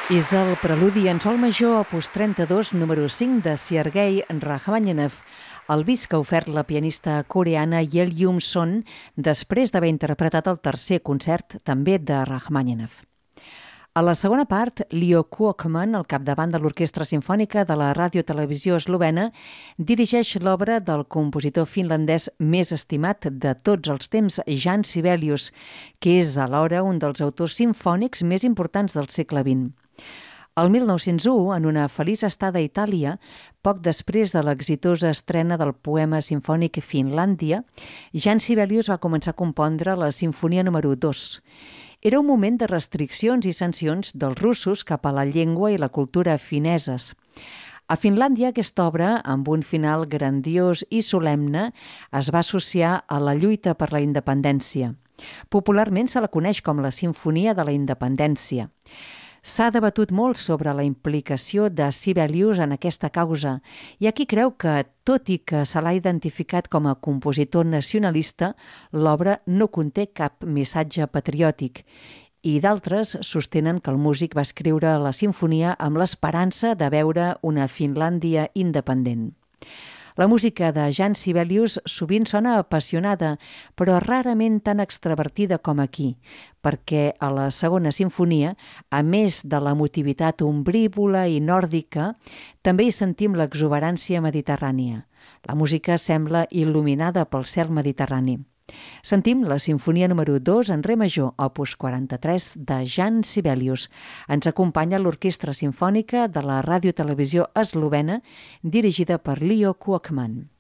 És el preludi en sol major opus 32, número 5 de Sergei Rachmaninoff, el bis que ha ofert la pianista coreana Yel Yum-son després d'haver interpretat el tercer concert també de Rachmaninoff. A la segona part, Leo Kookman, al capdavant de l'Orquestra Simfònica de la Ràdio-Televisió Eslovena, dirigeix l'obra del compositor finlandès més estimat de tots els temps, Jan Sibelius, que és alhora un dels autors simfònics més importants del segle XX. El 1901, en una feliç estada a Itàlia, poc després de l'exitosa estrena del poema simfònic Finlàndia, Jan Sibelius va començar a compondre la Simfonia número 2. Era un moment de restriccions i sancions dels russos cap a la llengua i la cultura fineses. A Finlàndia, aquesta obra, amb un final grandiós i solemne, es va associar a la lluita per la independència. Popularment se la coneix com la Simfonia de la Independència. S'ha debatut molt sobre la implicació de Sibelius en aquesta causa. Hi ha qui creu que, tot i que se l'ha identificat com a compositor nacionalista, l'obra no conté cap missatge patriòtic. I d'altres sostenen que el músic va escriure la simfonia amb l'esperança de veure una Finlàndia independent. La música de Jan Sibelius sovint sona apassionada, però rarament tan extravertida com aquí, perquè a la segona simfonia, a més de l'emotivitat ombrívola i nòrdica, també hi sentim l'exuberància mediterrània. La música sembla il·luminada pel cel mediterrani. Sentim la Simfonia número 2 en re major, opus 43, de Jan Sibelius. Ens acompanya l'Orquestra Simfònica de la Ràdio-Televisió Eslovena, dirigida per Leo Kookman.